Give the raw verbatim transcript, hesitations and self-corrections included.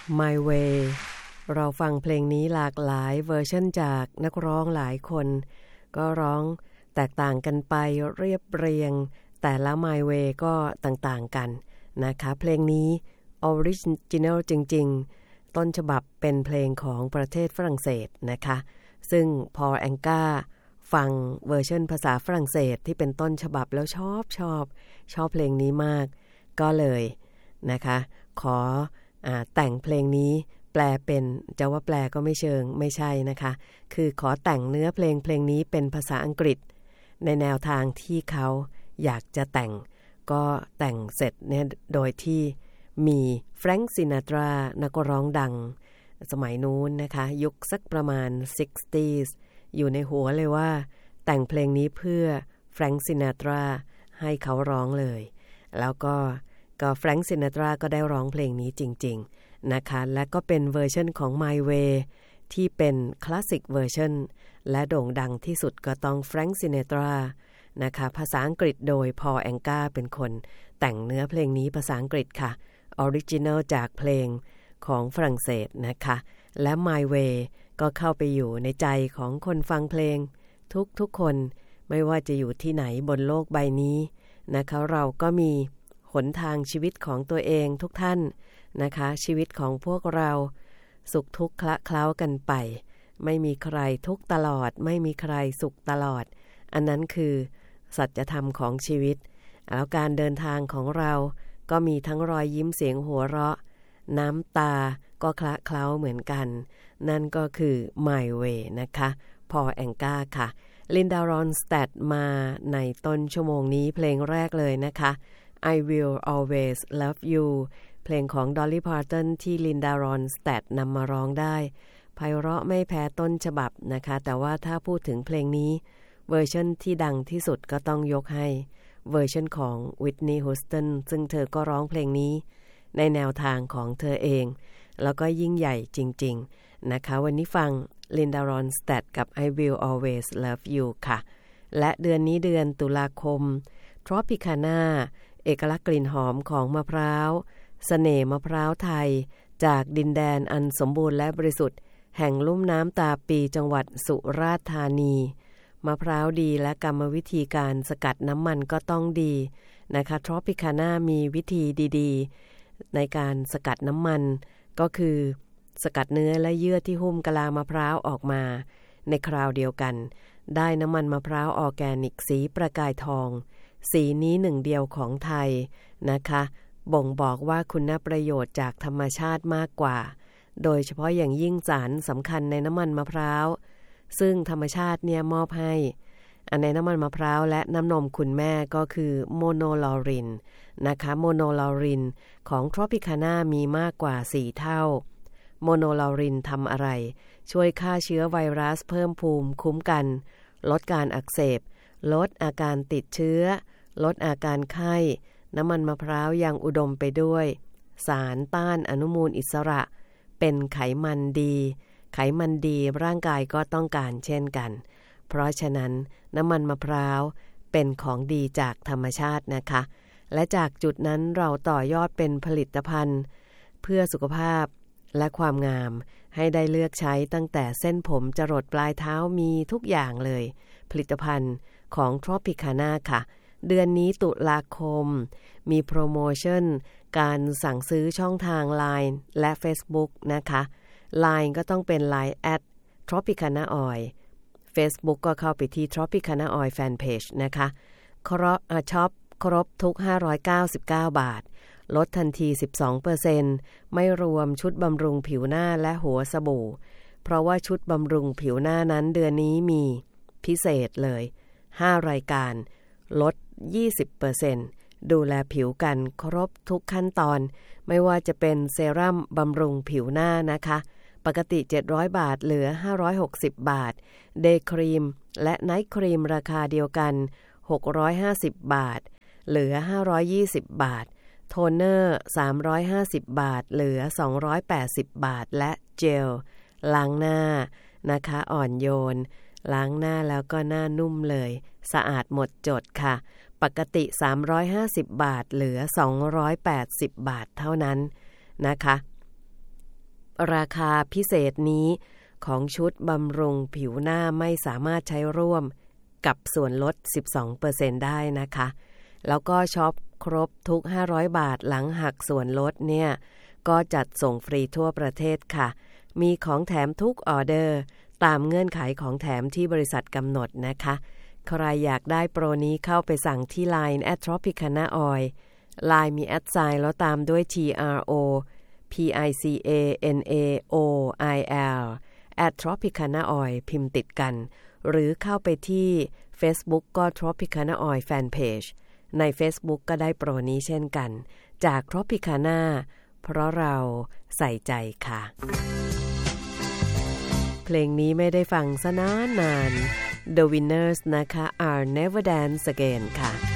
My Way เราฟังเพลงนี้หลากหลายเวอร์ชันจากนักร้องหลายคนก็ร้องแตกต่างกันไปเรียบเรียงแต่ละ My Way ก็ต่างๆกันนะคะเพลงนี้ Original จริงๆต้นฉบับเป็นเพลงของประเทศฝรั่งเศสนะคะซึ่งพอแองก้าฟังเวอร์ชันภาษาฝรั่งเศสที่เป็นต้นฉบับแล้วชอบชอบชอบเพลงนี้มากก็เลยนะคะขออ่าแต่งเพลงนี้แปลเป็นจะว่าแปลก็ไม่เชิงไม่ใช่นะคะคือขอแต่งเนื้อเพลงเพลงนี้เป็นภาษาอังกฤษในแนวทางที่เขาอยากจะแต่งก็แต่งเสร็จเนี่ยโดยที่มีแฟรงค์ซินาตรานักร้องดังสมัยนู้นนะคะยุคสักประมาณ หกสิบ อยู่ในหัวเลยว่าแต่งเพลงนี้เพื่อแฟรงค์ซินาตราให้เขาร้องเลยแล้วก็ก็แฟรงค์ซินาตราก็ได้ร้องเพลงนี้จริงๆนะคะและก็เป็นเวอร์ชันของ My Way ที่เป็นคลาสสิกเวอร์ชันและโด่งดังที่สุดก็ต้องแฟรงค์ซินาตรานะคะภาษาอังกฤษโดยพอลแองกาเป็นคนแต่งเนื้อเพลงนี้ภาษาอังกฤษค่ะออริจินัลจากเพลงของฝรั่งเศสนะคะและ My Way ก็เข้าไปอยู่ในใจของคนฟังเพลงทุกๆคนไม่ว่าจะอยู่ที่ไหนบนโลกใบนี้นะคะเราก็มีหนทางชีวิตของตัวเองทุกท่านนะคะชีวิตของพวกเราสุขทุกข์คละเคล้ากันไปไม่มีใครทุกข์ตลอดไม่มีใครสุขตลอดอันนั้นคือสัจธรรมของชีวิตแล้วการเดินทางของเราก็มีทั้งรอยยิ้มเสียงหัวเราะน้ำตาก็คละเคล้าเหมือนกันนั่นก็คือ My Way นะคะพอลแองกาค่ะลินดารอนสแตทมาในต้นชั่วโมงนี้เพลงแรกเลยนะคะ I Will Always Love You เพลงของ Dolly Parton ที่ลินดารอนสแตทนำมาร้องได้ไพเราะไม่แพ้ต้นฉบับนะคะแต่ว่าถ้าพูดถึงเพลงนี้เวอร์ชันที่ดังที่สุดก็ต้องยกให้เวอร์ชันของ Whitney Houston ซึ่งเธอก็ร้องเพลงนี้ในแนวทางของเธอเองแล้วก็ยิ่งใหญ่จริงๆนะคะวันนี้ฟัง Linda Ronstadt กับ I Will Always Love You ค่ะและเดือนนี้เดือนตุลาคม Tropicana เอกลักษณ์กลิ่นหอมของมะพร้าวเสน่ห์มะพร้าวไทยจากดินแดนอันสมบูรณ์และบริสุทธิ์แห่งลุ่มน้ำตาปีจังหวัดสุราษฎร์ธานีมะพร้าวดีและกรรมวิธีการสกัดน้ำมันก็ต้องดีนะคะ Tropicana มีวิธีดีๆในการสกัดน้ำมันก็คือสกัดเนื้อและเยื่อที่หุ้มกะลามะพร้าวออกมาในคราวเดียวกันได้น้ำมันมะพร้าวออร์แกนิกสีประกายทองสีนี้หนึ่งเดียวของไทยนะคะบ่งบอกว่าคุณประโยชน์จากธรรมชาติมากกว่าโดยเฉพาะอย่างยิ่งสารสำคัญในน้ำมันมะพร้าวซึ่งธรรมชาติเนี่ยมอบให้อันในน้ำมันมะพร้าวและน้ำนมคุณแม่ก็คือโมโนลอรินนะคะโมโนลอรินของ Tropicana มีมากกว่าสี่เท่าโมโนลอรินทำอะไรช่วยฆ่าเชื้อไวรัสเพิ่มภูมิคุ้มกันลดการอักเสบลดอาการติดเชื้อลดอาการไข้น้ำมันมะพร้าวยังอุดมไปด้วยสารต้านอนุมูลอิสระเป็นไขมันดีไขมันดีร่างกายก็ต้องการเช่นกันเพราะฉะนั้นน้ำมันมะพร้าวเป็นของดีจากธรรมชาตินะคะและจากจุดนั้นเราต่อยอดเป็นผลิตภัณฑ์เพื่อสุขภาพและความงามให้ได้เลือกใช้ตั้งแต่เส้นผมจรดปลายเท้ามีทุกอย่างเลยผลิตภัณฑ์ของ Tropicana ค่ะเดือนนี้ตุลาคมมีโปรโมชั่นการสั่งซื้อช่องทาง ไลน์ และ Facebook นะคะ ไลน์ ก็ต้องเป็น ไลน์ แอท Tropicana Oil Facebook ก็เข้าไปที่ Tropicana Oil Fanpage นะคะครบอ่ะช็อปครบทุกห้าร้อยเก้าสิบเก้าบาทลดทันที สิบสองเปอร์เซ็นต์ ไม่รวมชุดบำรุงผิวหน้าและหัวสบู่เพราะว่าชุดบำรุงผิวหน้านั้นเดือนนี้มีพิเศษเลยห้ารายการลด ยี่สิบเปอร์เซ็นต์ ดูแลผิวกันครบทุกขั้นตอนไม่ว่าจะเป็นเซรั่มบำรุงผิวหน้านะคะปกติเจ็ดร้อยบาทเหลือห้าร้อยหกสิบบาทเดย์ครีมและไนท์ครีมราคาเดียวกันหกร้อยห้าสิบบาทเหลือห้าร้อยยี่สิบบาทโทนเนอร์สามร้อยห้าสิบบาทเหลือสองร้อยแปดสิบบาทและเจลล้างหน้านะคะอ่อนโยนล้างหน้าแล้วก็หน้านุ่มเลยสะอาดหมดจดค่ะปกติสามร้อยห้าสิบบาทเหลือสองร้อยแปดสิบบาทเท่านั้นนะคะราคาพิเศษนี้ของชุดบำรุงผิวหน้าไม่สามารถใช้ร่วมกับส่วนลด สิบสองเปอร์เซ็นต์ ได้นะคะแล้วก็ช็อปครบทุกห้าร้อยบาทหลังหักส่วนลดเนี่ยก็จัดส่งฟรีทั่วประเทศค่ะมีของแถมทุกออเดอร์ตามเงื่อนไขของแถมที่บริษัทกำหนดนะคะใครอยากได้โปรนี้เข้าไปสั่งที่ ไลน์ แอท ทรอปิคาน่า ออยล์ ไลน์ มีแอดไซน์แล้วตามด้วย ที อาร์ โอ พี ไอ ซี เอ เอ็น เอ โอ ไอ แอล แอท ทรอปิคาน่า ออยล์ พิมพ์ติดกันหรือเข้าไปที่ Facebook ก็ Tropicana Oil Fanpage ใน Facebook ก็ได้โปรนี้เช่นกันจาก Tropicana เพราะเราใส่ใจค่ะเพลงนี้ไม่ได้ฟังซะนานนาน The Winners นะคะ Are Never Dance Again ค่ะ